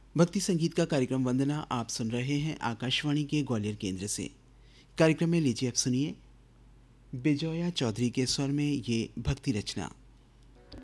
भक्ति संगीत का कार्यक्रम वंदना आप सुन रहे हैं आकाशवाणी के ग्वालियर केंद्र से। कार्यक्रम में लीजिए अब सुनिए बिजोया चौधरी के स्वर में ये भक्ति रचना।